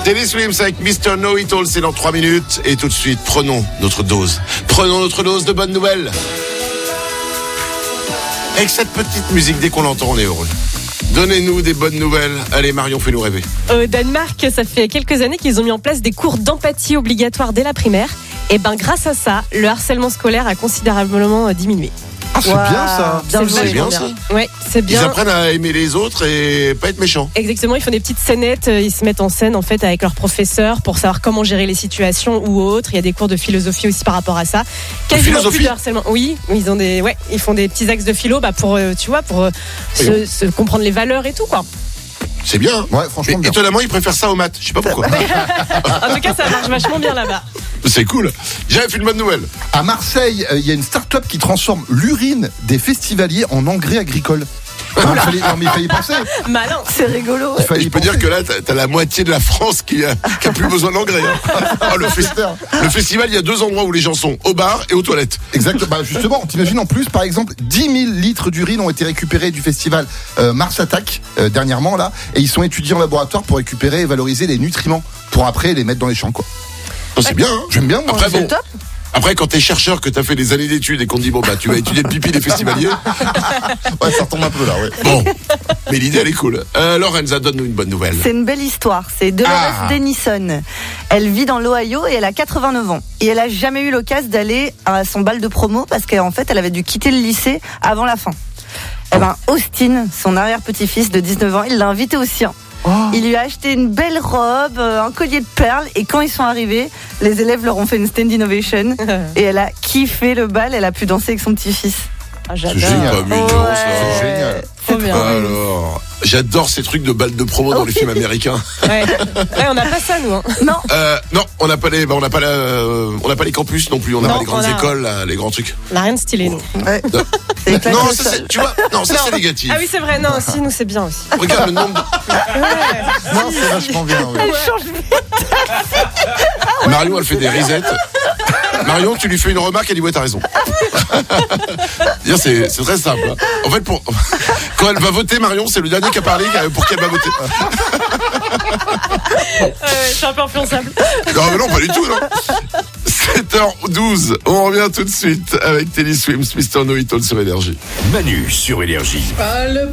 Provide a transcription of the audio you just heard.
Teddy Swims avec Mr. Know It All, c'est dans 3 minutes. Et tout de suite, prenons notre dose. Prenons notre dose de bonnes nouvelles. Avec cette petite musique, dès qu'on l'entend, on est heureux. Donnez-nous des bonnes nouvelles. Allez, Marion, fais-nous rêver. Au Danemark, ça fait quelques années qu'ils ont mis en place des cours d'empathie obligatoires dès la primaire. Et grâce à ça, le harcèlement scolaire a considérablement diminué. Ah, c'est bien ça. C'est bien ça. Ouais, c'est bien. Ils apprennent à aimer les autres et pas être méchants. Exactement, ils font des petites scénettes, ils se mettent en scène en fait avec leurs professeurs pour savoir comment gérer les situations ou autres. Il y a des cours de philosophie aussi par rapport à ça. Quasiment plus de harcèlement. Oui, ils font des petits axes de philo pour se comprendre les valeurs et tout quoi. C'est bien. Ouais, franchement. Mais étonnamment, ils préfèrent ça aux maths. Je sais pas pourquoi. En tout cas, ça marche vachement bien là-bas. C'est cool. J'avais fait une bonne nouvelle. À Marseille, il y a une start-up qui transforme l'urine des festivaliers en engrais agricole. Il fallait y penser. Malin. C'est rigolo. Je peux dire que là, t'as la moitié de la France qui a plus besoin d'engrais. Le festival, il y a 2 endroits où les gens sont, au bar et aux toilettes. Exactement. Justement, t'imagines en plus, par exemple, 10 000 litres d'urine ont été récupérés du festival Mars Attack dernièrement là, et ils sont étudiés en laboratoire pour récupérer et valoriser les nutriments pour après les mettre dans les champs quoi. Oh, c'est bien. Hein. J'aime bien moi. Après, C'est top. Après, quand t'es chercheur, que t'as fait des années d'études et qu'on te dit tu vas étudier le pipi des festivaliers. Ouais, ça retombe un peu là, ouais. Bon, mais l'idée elle est cool. Lorenza, donne-nous une bonne nouvelle. C'est une belle histoire. C'est Dolores Denison. Elle vit dans l'Ohio et elle a 89 ans. Et elle a jamais eu l'occasion d'aller à son bal de promo parce qu'en fait, elle avait dû quitter le lycée avant la fin. Austin, son arrière-petit-fils de 19 ans, il l'a invité au sien. Il lui a acheté une belle robe, un collier de perles, et quand ils sont arrivés, les élèves leur ont fait une stand ovation et elle a kiffé le bal, elle a pu danser avec son petit-fils. Ah, C'est j'adore. génial. Pas mignon, ça. C'est génial. Trop bien. Alors, j'adore ces trucs de balles de promo dans les films américains. Ouais, on n'a pas ça nous. Hein. Non, Non, on n'a pas les campus non plus, on n'a Non, pas les grandes on a- écoles, là, les grands trucs. On n'a rien de stylé nous. ouais. Non, C'est éclaté non au ça sol. c'est, tu vois, non, ça c'est négatif. Ah oui c'est vrai, non, si nous c'est bien aussi. Regarde le nombre de... Non, c'est vachement bien. Ouais. Elle change Marion, elle fait des risettes. Marion, tu lui fais une remarque, elle dit ouais, t'as raison. C'est très simple. Hein. En fait, quand elle va voter, Marion, c'est le dernier qui a parlé pour qu'elle va voter. Je suis un peu influençable. Non, mais non, pas du tout, non. 7h12, on revient tout de suite avec Teddy Swims, Mr. Know It All sur Énergie. Manu sur Énergie.